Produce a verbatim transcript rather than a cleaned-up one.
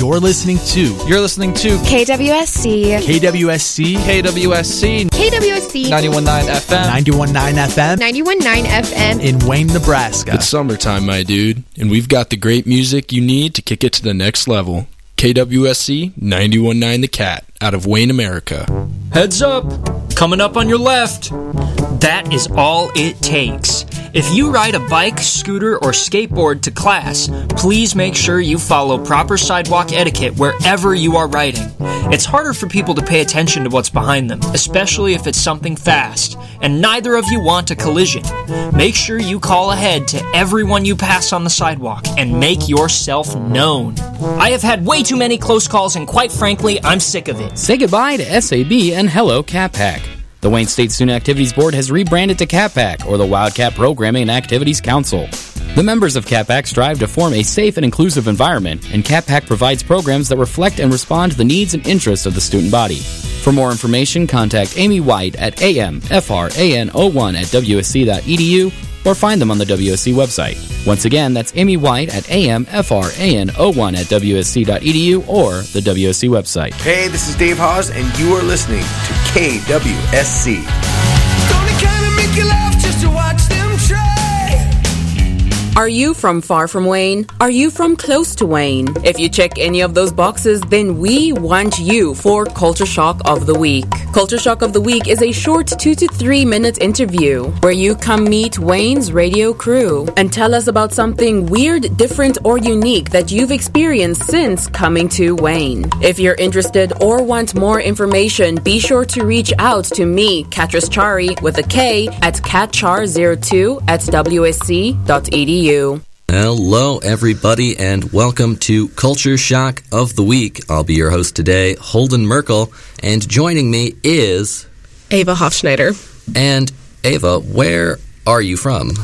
You're listening to. You're listening to K W S C. K W S C. K W S C. K W S C. ninety-one point nine F M. ninety-one point nine F M. ninety-one point nine F M. In Wayne, Nebraska. It's summertime, my dude, and we've got the great music you need to kick it to the next level. K W S C ninety-one point nine The Cat, out of Wayne, America. Heads up! Coming up on your left. That is all it takes. If you ride a bike, scooter, or skateboard to class, please make sure you follow proper sidewalk etiquette wherever you are riding. It's harder for people to pay attention to what's behind them, especially if it's something fast, and neither of you want a collision. Make sure you call ahead to everyone you pass on the sidewalk and make yourself known. I have had way too many close calls, and quite frankly, I'm sick of it. Say goodbye to S A B and hello CatPack. The Wayne State Student Activities Board has rebranded to CatPack, or the Wildcat Programming and Activities Council. The members of CatPack strive to form a safe and inclusive environment, and CatPack provides programs that reflect and respond to the needs and interests of the student body. For more information, contact Amy White at A M F R A N zero one at W S C dot E D U or find them on the W S C website. Once again, that's Amy White at A M F R A N zero one at W S C dot E D U or the W S C website. Hey, this is Dave Hawes, and you are listening to K W S C. Don't it kinda make you laugh just to watch them try? Are you from far from Wayne? Are you from close to Wayne? If you check any of those boxes, then we want you for Culture Shock of the Week. Culture Shock of the Week is a short two to three minute interview where you come meet Wayne's radio crew and tell us about something weird, different, or unique that you've experienced since coming to Wayne. If you're interested or want more information, be sure to reach out to me, Katris Chari, with a K, at catchar zero two at W S C dot E D U. Hello, everybody, and welcome to Culture Shock of the Week. I'll be your host today, Holden Merkel, and joining me is... Ava Hofschneider. And Ava, where are you from?